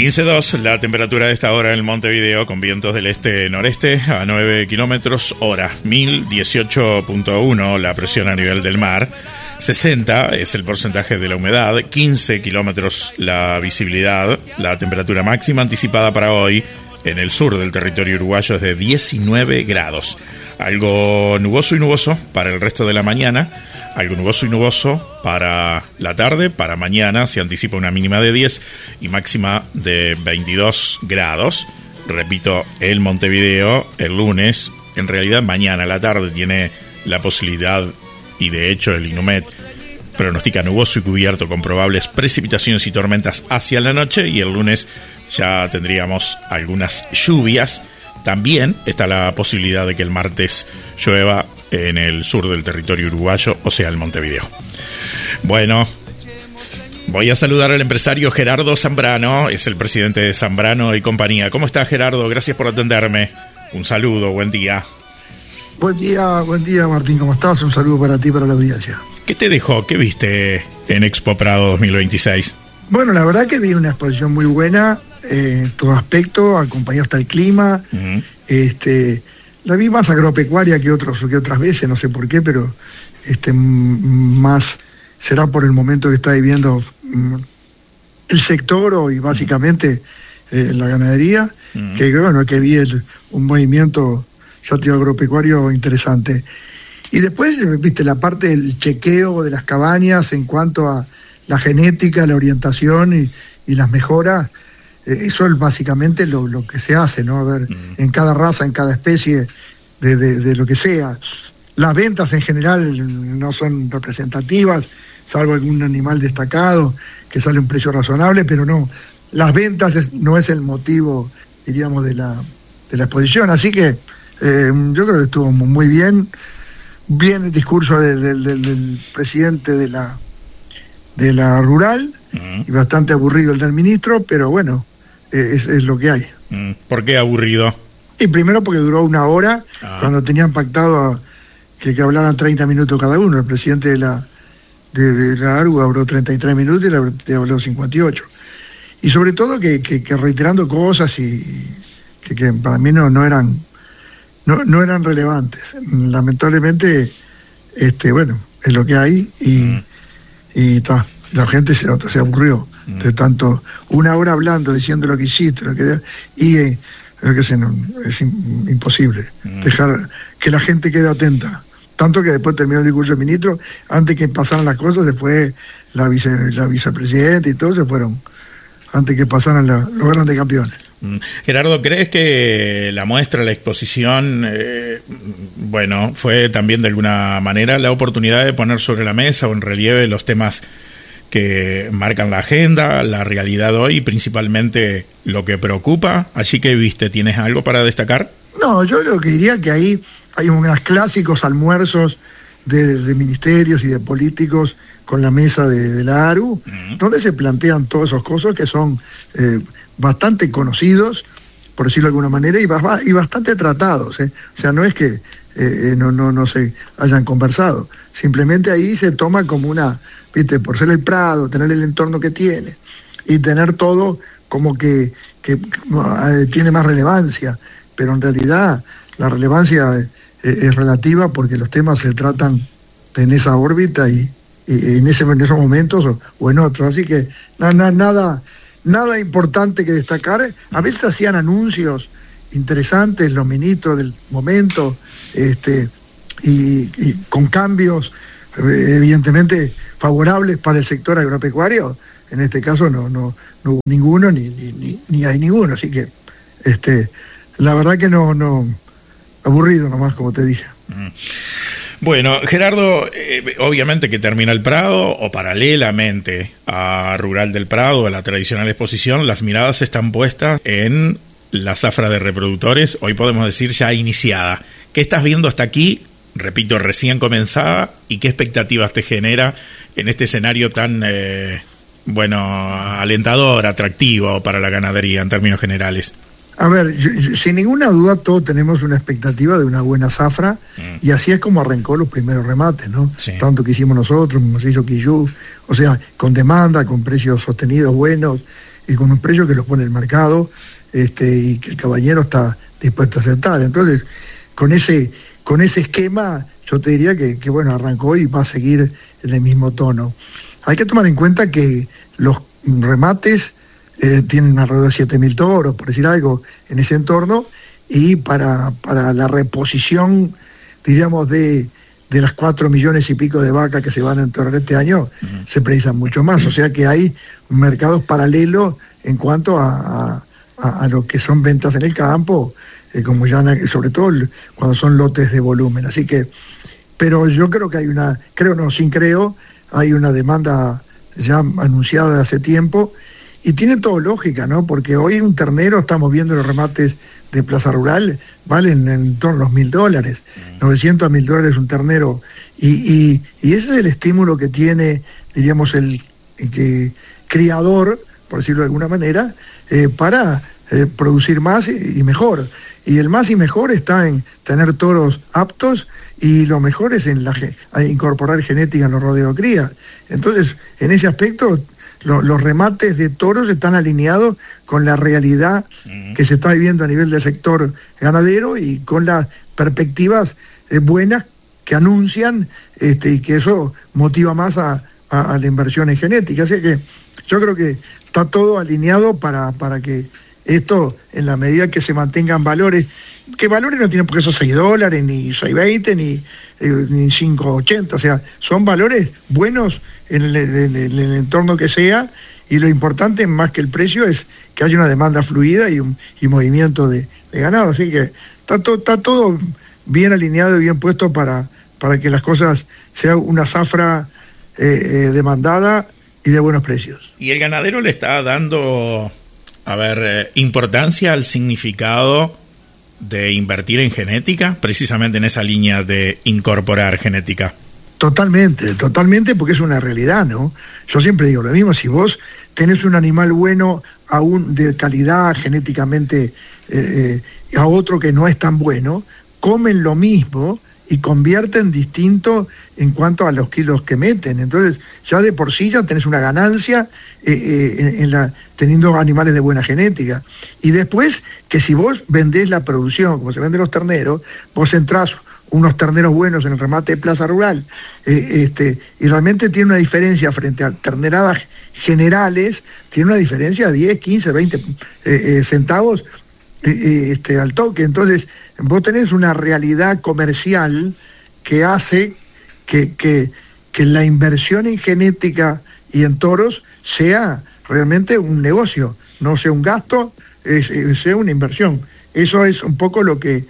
15:02, la temperatura de esta hora en Montevideo con vientos del este-noreste a 9 kilómetros hora, 1018.1 la presión a nivel del mar, 60 es el porcentaje de la humedad, 15 kilómetros la visibilidad, la temperatura máxima anticipada para hoy en el sur del territorio uruguayo es de 19 grados. Algo nuboso y nuboso para el resto de la mañana, algo nuboso y nuboso para la tarde. Para mañana se anticipa una mínima de 10 y máxima de 22 grados. Repito, el Montevideo el lunes, en realidad mañana a la tarde tiene la posibilidad, y de hecho el INUMED pronostica nuboso y cubierto con probables precipitaciones y tormentas hacia la noche, y el lunes ya tendríamos algunas lluvias. También está la posibilidad de que el martes llueva en el sur del territorio uruguayo, o sea, el Montevideo. Bueno, voy a saludar al empresario Gerardo Zambrano, es el presidente de Zambrano y compañía. ¿Cómo está, Gerardo? Gracias por atenderme. Un saludo, buen día. Buen día, Martín, ¿cómo estás? Un saludo para ti y para la audiencia. ¿Qué te dejó? ¿Qué viste en Expo Prado 2026? Bueno, la verdad que vi una exposición muy buena en todo aspecto, acompañó hasta el clima. Uh-huh. La vi más agropecuaria que otras veces, no sé por qué, pero más será por el momento que está viviendo el sector y básicamente la ganadería, que vi un movimiento, ya te digo, agropecuario interesante. Y después, viste, la parte del chequeo de las cabañas en cuanto a la genética, la orientación y las mejoras. Eso es básicamente lo que se hace, ¿no? A ver, en cada raza, en cada especie, de lo que sea. Las ventas en general no son representativas, salvo algún animal destacado que sale a un precio razonable, pero no. Las ventas no es el motivo, diríamos, de la exposición. Así que yo creo que estuvo muy bien. Bien el discurso del presidente de la rural, y bastante aburrido el del ministro, pero bueno, es lo que hay. ¿Por qué aburrido? Y primero porque duró una hora, cuando tenían pactado que hablaran 30 minutos cada uno. El presidente de la ARU habló 33 minutos y le habló 58. Y sobre todo que reiterando cosas y que para mí no eran relevantes. Lamentablemente, bueno, es lo que hay y la gente se aburrió de tanto, una hora hablando, diciendo lo que hiciste, es imposible dejar que la gente quede atenta. Tanto que después terminó el discurso del ministro, antes que pasaran las cosas, se fue la vicepresidenta y todos se fueron, antes que pasaran los grandes campeones. Gerardo, ¿crees que la muestra, la exposición, fue también de alguna manera la oportunidad de poner sobre la mesa o en relieve los temas que marcan la agenda, la realidad hoy y principalmente lo que preocupa? Allí que viste, ¿tienes algo para destacar? No, yo lo que diría que ahí hay unos clásicos almuerzos de ministerios y de políticos con la mesa de la ARU, donde se plantean todas esas cosas que son bastante conocidos, por decirlo de alguna manera, y bastante tratados, O sea, no es que no se hayan conversado, simplemente ahí se toma como por ser el Prado, tener el entorno que tiene, y tener todo como que tiene más relevancia, pero en realidad la relevancia es relativa porque los temas se tratan en esa órbita y en esos momentos o en otros, así que nada importante que destacar. A veces hacían anuncios interesantes los ministros del momento, y con cambios evidentemente favorables para el sector agropecuario. En este caso no hubo ninguno ni hay ninguno, así que la verdad que no aburrido nomás, como te dije. Bueno, Gerardo, obviamente que termina el Prado, o paralelamente a Rural del Prado, a la tradicional exposición, las miradas están puestas en la zafra de reproductores, hoy podemos decir ya iniciada. ¿Qué estás viendo hasta aquí? Repito, recién comenzada, ¿y qué expectativas te genera en este escenario tan, alentador, atractivo para la ganadería en términos generales? A ver, sin ninguna duda todos tenemos una expectativa de una buena zafra, y así es como arrancó los primeros remates, ¿no? Sí. Tanto que hicimos nosotros, como se hizo Quillú, o sea, con demanda, con precios sostenidos buenos, y con un precio que lo pone el mercado, y que el caballero está dispuesto a aceptar. Entonces, con ese esquema, yo te diría que bueno, arrancó y va a seguir en el mismo tono. Hay que tomar en cuenta que los remates tienen alrededor de 7.000 toros, por decir algo, en ese entorno, y para la reposición, diríamos, de las 4 millones y pico de vacas que se van a enterrar este año, se precisan mucho más. O sea que hay mercados paralelos en cuanto a lo que son ventas en el campo, como ya, sobre todo cuando son lotes de volumen. Así que, pero yo creo que hay hay una demanda ya anunciada de hace tiempo, y tiene todo lógica, ¿no? Porque hoy un ternero, estamos viendo los remates de Plaza Rural, valen en torno a los $1.000, 900 a $1.000 un ternero, y ese es el estímulo que tiene, diríamos, el criador, por decirlo de alguna manera, para producir más y mejor. Y el más y mejor está en tener toros aptos, y lo mejor es en incorporar genética en los rodeos de cría. Entonces, en ese aspecto, los remates de toros están alineados con la realidad que se está viviendo a nivel del sector ganadero, y con las perspectivas buenas que anuncian, y que eso motiva más a la inversión en genética. Así que yo creo que está todo alineado para que esto, en la medida que se mantengan valores, que valores no tienen por qué ser $6, ni $6.20, ni 5.80, o sea, son valores buenos en el entorno que sea, y lo importante, más que el precio, es que haya una demanda fluida y movimiento de ganado. Así que está todo bien alineado y bien puesto para que las cosas sean una zafra demandada y de buenos precios. ¿Y el ganadero le está dando, importancia al significado de invertir en genética, precisamente en esa línea de incorporar genética? Totalmente, porque es una realidad, ¿no? Yo siempre digo lo mismo: si vos tenés un animal bueno, aún de calidad genéticamente, a otro que no es tan bueno, comen lo mismo y convierten distinto en cuanto a los kilos que meten. Entonces, ya de por sí ya tenés una ganancia teniendo animales de buena genética. Y después, que si vos vendés la producción, como se venden los terneros, vos entrás unos terneros buenos en el remate de Plaza Rural, y realmente tiene una diferencia frente a terneradas generales, tiene una diferencia de 10, 15, 20 centavos al toque. Entonces, vos tenés una realidad comercial que hace que la inversión en genética y en toros sea realmente un negocio, no sea un gasto, sea una inversión. Eso es un poco lo que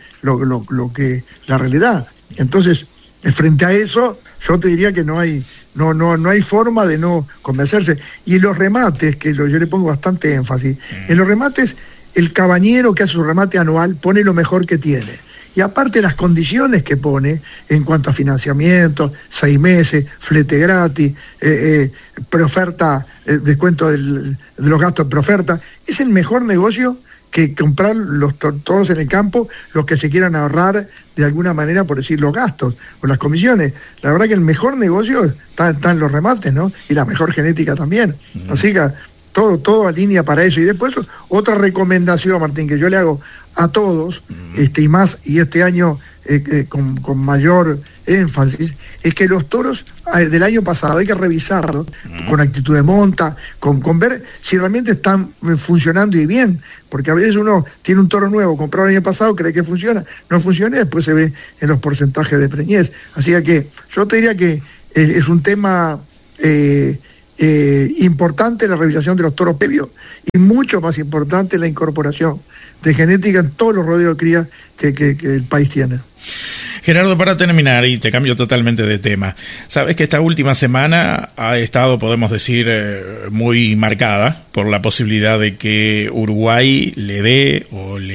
la realidad. Entonces, frente a eso, yo te diría que no hay forma de no convencerse. Y los remates, que yo le pongo bastante énfasis, en los remates, el cabañero que hace su remate anual pone lo mejor que tiene. Y aparte, las condiciones que pone en cuanto a financiamiento, 6 meses, flete gratis, preoferta, descuento de los gastos de preoferta, es el mejor negocio que comprar los toros en el campo, los que se quieran ahorrar de alguna manera, por decir, los gastos o las comisiones. La verdad que el mejor negocio está en los remates, ¿no? Y la mejor genética también. Así que todo alinea para eso. Y después, otra recomendación, Martín, que yo le hago a todos, y este año con mayor énfasis, es que los toros del año pasado hay que revisarlos con actitud de monta, con ver si realmente están funcionando y bien, porque a veces uno tiene un toro nuevo comprado el año pasado, cree que funciona, no funciona, y después se ve en los porcentajes de preñez. Así que yo te diría que es un tema importante la revisación de los toros previos, y mucho más importante la incorporación de genética en todos los rodeos de cría que el país tiene. Gerardo, para terminar, y te cambio totalmente de tema, sabes que esta última semana ha estado, podemos decir, muy marcada por la posibilidad de que Uruguay le dé o le